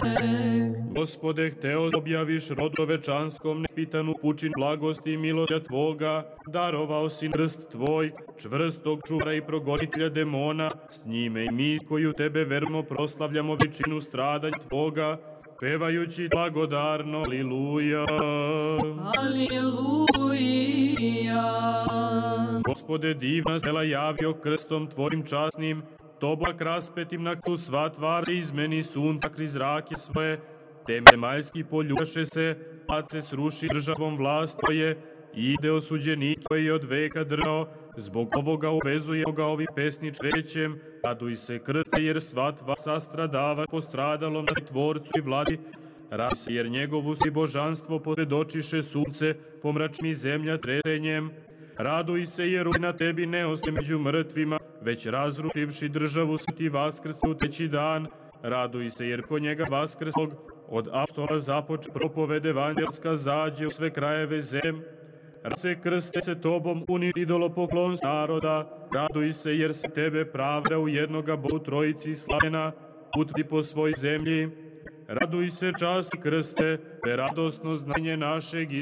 Gospode, hteo objaviš rodovečanskom nepitanu pučin blagosti i milosrđa Tvoga, darovao si krst Tvoj, čvrstog čuvara i progonitelja demona, s njime i mi koju Tebe verno proslavljamo većinu stradanja Tvoga, pevajući blagodarno, aliluja. Aliluja. Gospode, divna sela javio krstom Tvojim časnim, Tobak raspetim na tu sva tvar izmeni sunca kriz zrake svoje, teme zemaljski poljubaše se, pad se sruši državom vlast Tvoje, ide osuđenik koji je od veka držao, zbog ovoga uvezujemo ga ovim pesnič većem, raduj se krste jer sva tva sastradava postradalom na Tvorcu i Vladi, raduj se jer njegovu si božanstvo posvjedočiše sunce, pomrač mi zemlja tresenjem, raduj se jer na Tebi ne ostaje među mrtvima, već razrušivši državu si ti vaskrse u treći dan, raduj se jer ko njega vaskrslog od apostola započe propovede evanđelska zađe u sve krajeve zem, se krste se Tobom uni idolopoklonst naroda, raduj se jer se Tebe pravda u jednoga Bogu Trojici slavljena, utvrdi po svoj zemlji, raduj se časti krste, te radosno znanje našeg